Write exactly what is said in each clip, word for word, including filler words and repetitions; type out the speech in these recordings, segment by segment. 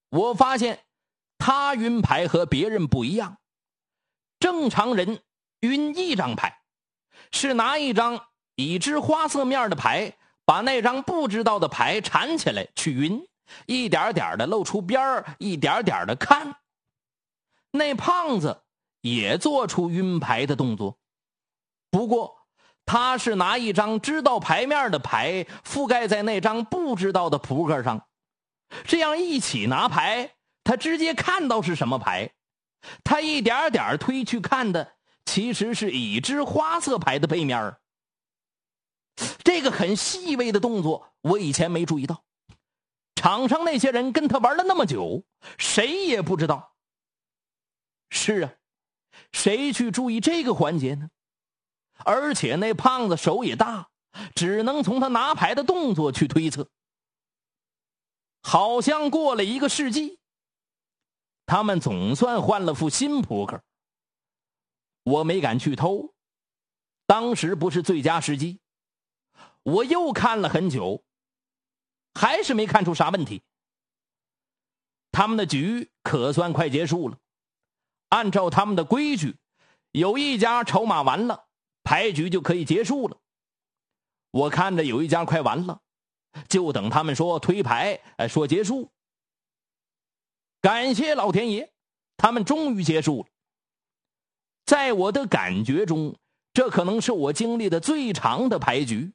我发现他晕牌和别人不一样。正常人晕一张牌，是拿一张已知花色面的牌，把那张不知道的牌缠起来去晕，一点点的露出边儿，一点点的看。那胖子也做出晕牌的动作，不过他是拿一张知道牌面的牌覆盖在那张不知道的扑克上，这样一起拿牌，他直接看到是什么牌。他一点点推去看的其实是已知花色牌的背面。这个很细微的动作我以前没注意到，场上那些人跟他玩了那么久，谁也不知道。是啊，谁去注意这个环节呢？而且那胖子手也大，只能从他拿牌的动作去推测。好像过了一个世纪，他们总算换了副新扑克。我没敢去偷，当时不是最佳时机。我又看了很久，还是没看出啥问题。他们的局可算快结束了，按照他们的规矩，有一家筹码完了，牌局就可以结束了。我看着有一家快完了，就等他们说推牌，说结束。感谢老天爷，他们终于结束了。在我的感觉中，这可能是我经历的最长的牌局。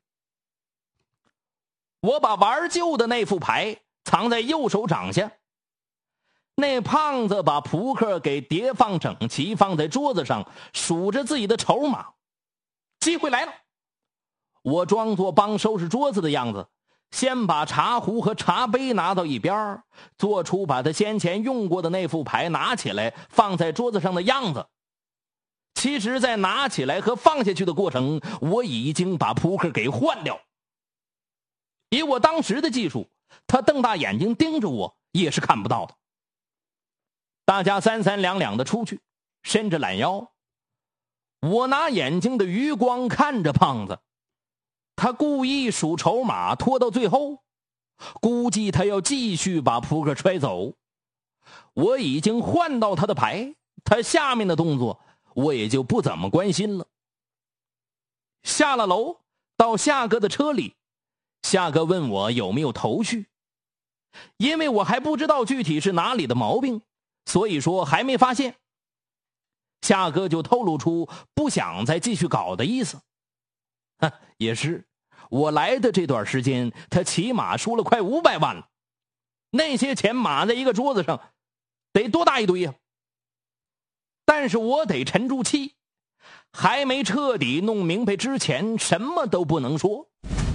我把玩旧的那副牌藏在右手掌下，那胖子把扑克给叠放整齐，放在桌子上，数着自己的筹码。机会来了，我装作帮收拾桌子的样子，先把茶壶和茶杯拿到一边，做出把他先前用过的那副牌拿起来放在桌子上的样子。其实在拿起来和放下去的过程，我已经把扑克给换掉。以我当时的技术，他瞪大眼睛盯着我也是看不到的。大家三三两两的出去，伸着懒腰。我拿眼睛的余光看着胖子，他故意数筹码拖到最后，估计他要继续把扑克揣走。我已经换到他的牌，他下面的动作我也就不怎么关心了。下了楼，到夏哥的车里，夏哥问我有没有头绪，因为我还不知道具体是哪里的毛病，所以说还没发现。夏哥就透露出不想再继续搞的意思。也是，我来的这段时间，他起码输了快五百万了，那些钱码在一个桌子上，得多大一堆呀！但是我得沉住气，还没彻底弄明白之前，什么都不能说。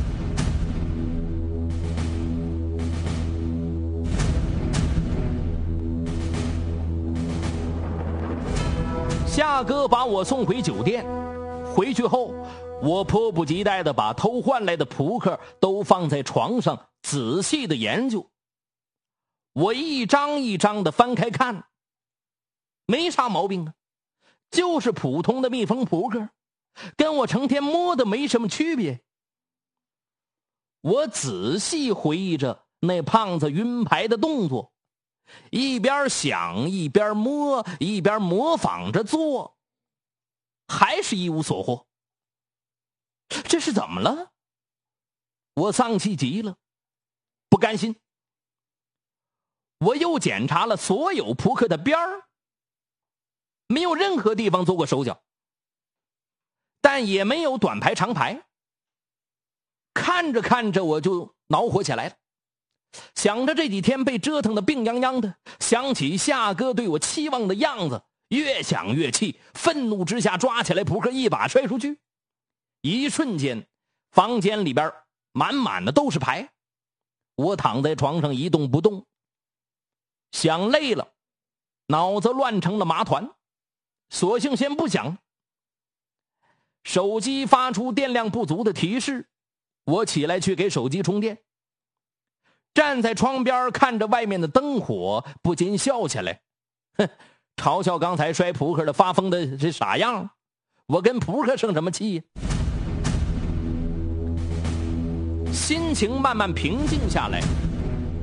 夏哥把我送回酒店，回去后我迫不及待地把偷换来的扑克都放在床上仔细地研究。我一张一张地翻开看，没啥毛病啊，就是普通的密封扑克，跟我成天摸的没什么区别。我仔细回忆着那胖子晕牌的动作，一边想一边摸，一边模仿着做，还是一无所获。这是怎么了？我丧气极了，不甘心。我又检查了所有扑克的边儿，没有任何地方做过手脚，但也没有短牌长牌。看着看着我就恼火起来了，想着这几天被折腾的病殃殃的，想起夏哥对我期望的样子，越想越气，愤怒之下抓起来扑克一把摔出去。一瞬间，房间里边满满的都是牌。我躺在床上一动不动，想累了，脑子乱成了麻团，索性先不想。手机发出电量不足的提示，我起来去给手机充电。站在窗边看着外面的灯火，不禁笑起来，哼，嘲笑刚才摔扑克的发疯的这傻样，我跟扑克生什么气呀？心情慢慢平静下来，